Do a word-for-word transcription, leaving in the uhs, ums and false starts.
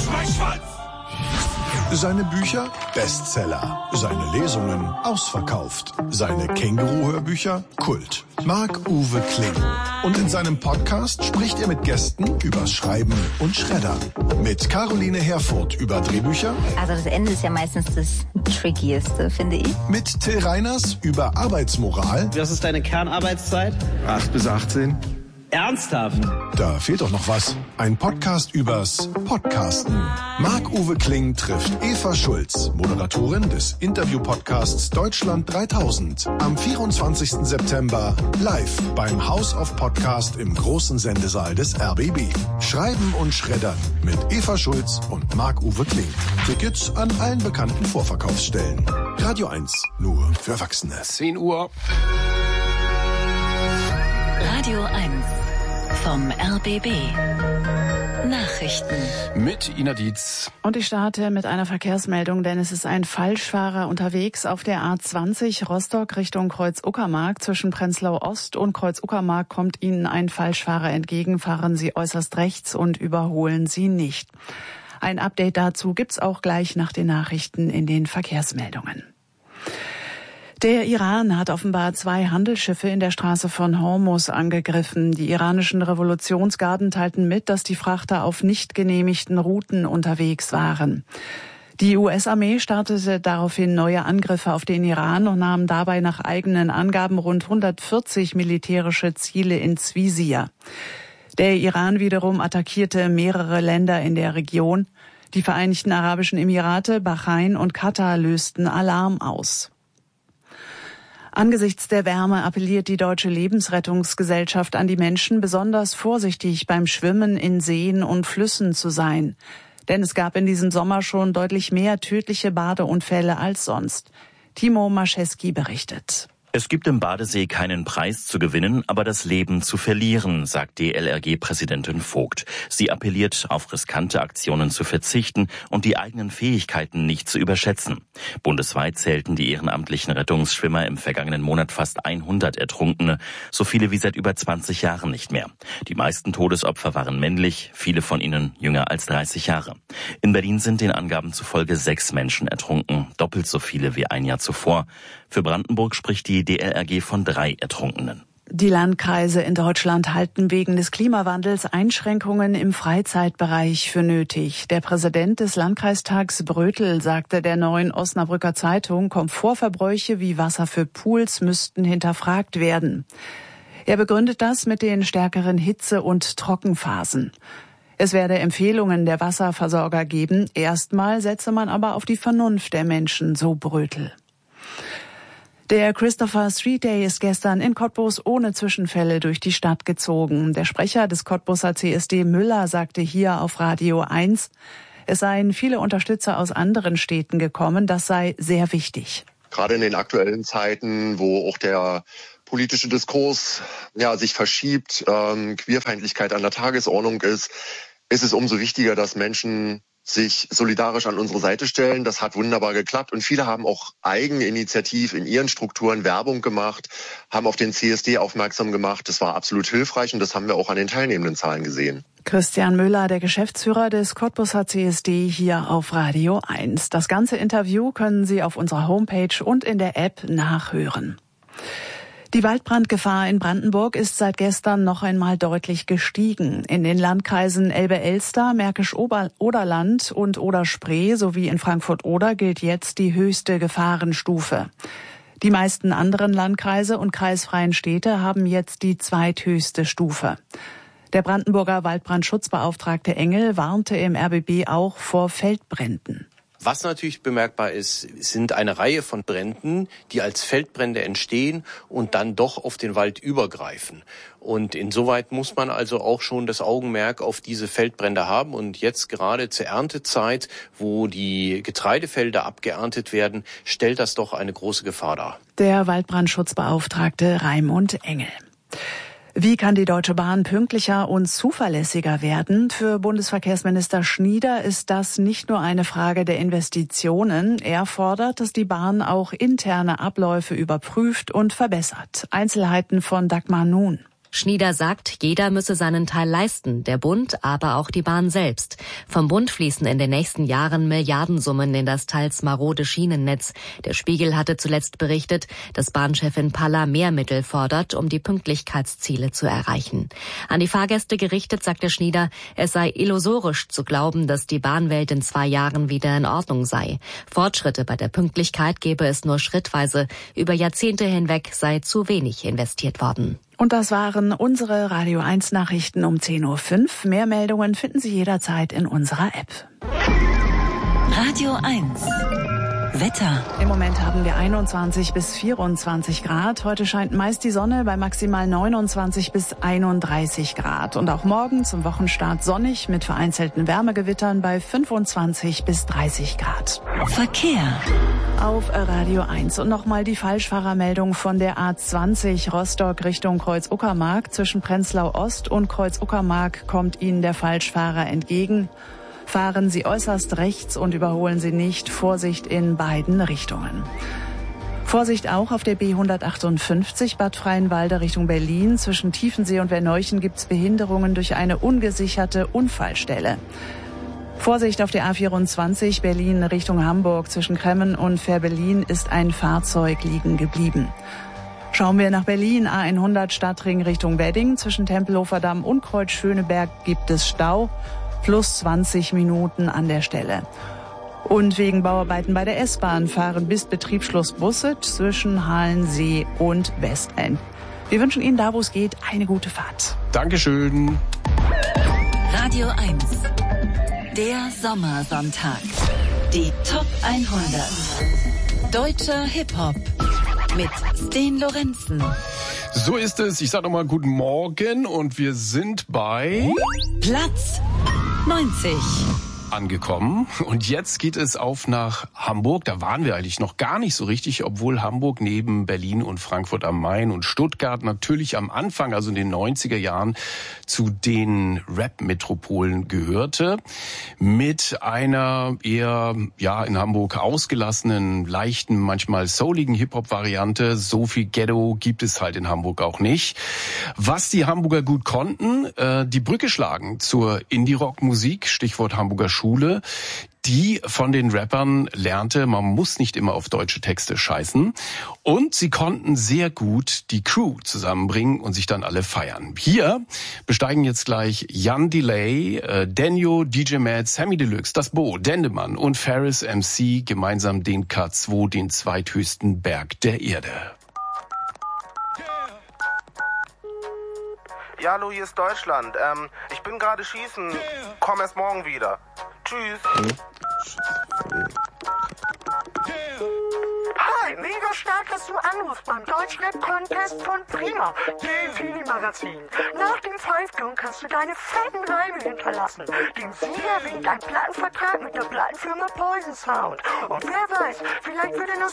mein Schwanz! Seine Bücher Bestseller, seine Lesungen ausverkauft, seine Känguru-Hörbücher Kult. Marc-Uwe Kling. Und in seinem Podcast spricht er mit Gästen übers Schreiben und Schreddern. Mit Caroline Herfurth über Drehbücher. Also das Ende ist ja meistens das Trickieste, finde ich. Mit Till Reiners über Arbeitsmoral. Was ist deine Kernarbeitszeit? acht bis achtzehn. Ernsthaft? Da fehlt doch noch was. Ein Podcast übers Podcasten. Marc-Uwe Kling trifft Eva Schulz, Moderatorin des Interview-Podcasts Deutschland dreitausend. Am vierundzwanzigsten September live beim House of Podcast im großen Sendesaal des R B B. Schreiben und Schreddern mit Eva Schulz und Marc-Uwe Kling. Tickets an allen bekannten Vorverkaufsstellen. Radio eins, nur für Erwachsene. zehn Uhr. Radio eins vom R B B. Nachrichten. Mit Ina Dietz. Und ich starte mit einer Verkehrsmeldung, denn es ist ein Falschfahrer unterwegs auf der A zwanzig Rostock Richtung Kreuz-Uckermark. Zwischen Prenzlau Ost und Kreuz-Uckermark kommt Ihnen ein Falschfahrer entgegen. Fahren Sie äußerst rechts und überholen Sie nicht. Ein Update dazu gibt's auch gleich nach den Nachrichten in den Verkehrsmeldungen. Der Iran hat offenbar zwei Handelsschiffe in der Straße von Hormuz angegriffen. Die iranischen Revolutionsgarden teilten mit, dass die Frachter auf nicht genehmigten Routen unterwegs waren. Die U S-Armee startete daraufhin neue Angriffe auf den Iran und nahm dabei nach eigenen Angaben rund hundertvierzig militärische Ziele ins Visier. Der Iran wiederum attackierte mehrere Länder in der Region. Die Vereinigten Arabischen Emirate, Bahrain und Katar lösten Alarm aus. Angesichts der Wärme appelliert die Deutsche Lebensrettungsgesellschaft an die Menschen, besonders vorsichtig beim Schwimmen in Seen und Flüssen zu sein. Denn es gab in diesem Sommer schon deutlich mehr tödliche Badeunfälle als sonst. Timo Mascheski berichtet. Es gibt im Badesee keinen Preis zu gewinnen, aber das Leben zu verlieren, sagt D L R G-Präsidentin Vogt. Sie appelliert, auf riskante Aktionen zu verzichten und die eigenen Fähigkeiten nicht zu überschätzen. Bundesweit zählten die ehrenamtlichen Rettungsschwimmer im vergangenen Monat fast hundert Ertrunkene, so viele wie seit über zwanzig Jahren nicht mehr. Die meisten Todesopfer waren männlich, viele von ihnen jünger als dreißig Jahre. In Berlin sind den Angaben zufolge sechs Menschen ertrunken, doppelt so viele wie ein Jahr zuvor. Für Brandenburg spricht die D L R G von drei Ertrunkenen. Die Landkreise in Deutschland halten wegen des Klimawandels Einschränkungen im Freizeitbereich für nötig. Der Präsident des Landkreistags Brötel sagte der Neuen Osnabrücker Zeitung, Komfortverbräuche wie Wasser für Pools müssten hinterfragt werden. Er begründet das mit den stärkeren Hitze- und Trockenphasen. Es werde Empfehlungen der Wasserversorger geben. Erstmal setze man aber auf die Vernunft der Menschen, so Brötel. Der Christopher Street Day ist gestern in Cottbus ohne Zwischenfälle durch die Stadt gezogen. Der Sprecher des Cottbuser C S D Müller sagte hier auf Radio eins, es seien viele Unterstützer aus anderen Städten gekommen, das sei sehr wichtig. Gerade in den aktuellen Zeiten, wo auch der politische Diskurs ja, sich verschiebt, ähm, Queerfeindlichkeit an der Tagesordnung ist, ist es umso wichtiger, dass Menschen sich solidarisch an unsere Seite stellen. Das hat wunderbar geklappt und viele haben auch eigeninitiativ in ihren Strukturen Werbung gemacht, haben auf den C S D aufmerksam gemacht. Das war absolut hilfreich und das haben wir auch an den teilnehmenden Zahlen gesehen. Christian Müller, der Geschäftsführer des Cottbuser C S D, hier auf Radio eins. Das ganze Interview können Sie auf unserer Homepage und in der App nachhören. Die Waldbrandgefahr in Brandenburg ist seit gestern noch einmal deutlich gestiegen. In den Landkreisen Elbe-Elster, Märkisch-Oderland und Oder-Spree sowie in Frankfurt-Oder gilt jetzt die höchste Gefahrenstufe. Die meisten anderen Landkreise und kreisfreien Städte haben jetzt die zweithöchste Stufe. Der Brandenburger Waldbrandschutzbeauftragte Engel warnte im R B B auch vor Feldbränden. Was natürlich bemerkbar ist, sind eine Reihe von Bränden, die als Feldbrände entstehen und dann doch auf den Wald übergreifen. Und insoweit muss man also auch schon das Augenmerk auf diese Feldbrände haben. Und jetzt gerade zur Erntezeit, wo die Getreidefelder abgeerntet werden, stellt das doch eine große Gefahr dar. Der Waldbrandschutzbeauftragte Raimund Engel. Wie kann die Deutsche Bahn pünktlicher und zuverlässiger werden? Für Bundesverkehrsminister Schnieder ist das nicht nur eine Frage der Investitionen. Er fordert, dass die Bahn auch interne Abläufe überprüft und verbessert. Einzelheiten von Dagmar Nun. Schnieder sagt, jeder müsse seinen Teil leisten, der Bund, aber auch die Bahn selbst. Vom Bund fließen in den nächsten Jahren Milliardensummen in das teils marode Schienennetz. Der Spiegel hatte zuletzt berichtet, dass Bahnchefin Palla mehr Mittel fordert, um die Pünktlichkeitsziele zu erreichen. An die Fahrgäste gerichtet sagte Schnieder, es sei illusorisch zu glauben, dass die Bahnwelt in zwei Jahren wieder in Ordnung sei. Fortschritte bei der Pünktlichkeit gebe es nur schrittweise. Über Jahrzehnte hinweg sei zu wenig investiert worden. Und das waren unsere Radio eins Nachrichten um zehn Uhr fünf. Mehr Meldungen finden Sie jederzeit in unserer App. Radio eins. Wetter. Im Moment haben wir einundzwanzig bis vierundzwanzig Grad. Heute scheint meist die Sonne bei maximal neunundzwanzig bis einunddreißig Grad. Und auch morgen zum Wochenstart sonnig mit vereinzelten Wärmegewittern bei fünfundzwanzig bis dreißig Grad. Verkehr. Auf Radio eins und nochmal die Falschfahrermeldung von der A zwanzig Rostock Richtung Kreuz-Uckermark. Zwischen Prenzlau Ost und Kreuz-Uckermark kommt Ihnen der Falschfahrer entgegen. Fahren Sie äußerst rechts und überholen Sie nicht. Vorsicht in beiden Richtungen. Vorsicht auch auf der B hundertachtundfünfzig Bad Freienwalde Richtung Berlin. Zwischen Tiefensee und Verneuchen gibt es Behinderungen durch eine ungesicherte Unfallstelle. Vorsicht auf der A vierundzwanzig Berlin Richtung Hamburg. Zwischen Kremmen und Fehrbellin ist ein Fahrzeug liegen geblieben. Schauen wir nach Berlin, A hundert Stadtring Richtung Wedding. Zwischen Tempelhofer Damm und Kreuz-Schöneberg gibt es Stau. Plus zwanzig Minuten an der Stelle. Und wegen Bauarbeiten bei der S-Bahn fahren bis Betriebsschluss Busse zwischen Halensee und Westend. Wir wünschen Ihnen da, wo es geht, eine gute Fahrt. Dankeschön. Radio eins. Der Sommersonntag. Die Top hundert. Deutscher Hip-Hop. Mit Sten Lorenzen. So ist es. Ich sage nochmal guten Morgen und wir sind bei Platz neunzig. angekommen. Und jetzt geht es auf nach Hamburg. Da waren wir eigentlich noch gar nicht so richtig, obwohl Hamburg neben Berlin und Frankfurt am Main und Stuttgart natürlich am Anfang, also in den neunziger Jahren, zu den Rap-Metropolen gehörte. Mit einer eher, ja, in Hamburg ausgelassenen, leichten, manchmal souligen Hip-Hop-Variante. So viel Ghetto gibt es halt in Hamburg auch nicht. Was die Hamburger gut konnten, äh, die Brücke schlagen zur Indie-Rock-Musik, Stichwort Hamburger Schule, die von den Rappern lernte, man muss nicht immer auf deutsche Texte scheißen. Und sie konnten sehr gut die Crew zusammenbringen und sich dann alle feiern. Hier besteigen jetzt gleich Jan Delay, äh, Denyo, D J Mad, Sammy Deluxe, Das Bo, Dendemann und Ferris M C gemeinsam den K zwei, den zweithöchsten Berg der Erde. Ja, hallo, hier ist Deutschland. Ähm, ich bin gerade schießen. Komm erst morgen wieder. Tschüss. Hi, mega stark, dass du anrufst beim Deutschrap-Contest von Prima, dem Fili-Magazin. Nach dem Pfeifton kannst du deine fetten Reime hinterlassen. Dem Sieger winkt ein Plattenvertrag mit der Plattenfirma Poison Sound. Und wer weiß, vielleicht wird er noch